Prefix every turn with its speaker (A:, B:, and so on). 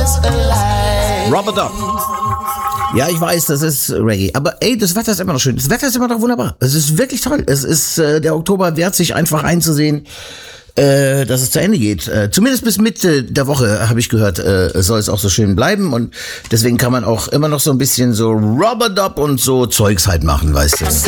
A: Robert Dub. Ja, ich weiß, das ist Reggae. Aber ey, das Wetter ist immer noch schön. Das Wetter ist immer noch wunderbar. Es ist wirklich toll. Es ist, der Oktober wehrt sich einfach einzusehen, dass es zu Ende geht. Zumindest bis Mitte der Woche, habe ich gehört, soll es auch so schön bleiben. Und deswegen kann man auch immer noch so ein bisschen so Robert Dub und so Zeugs halt machen, weißt du.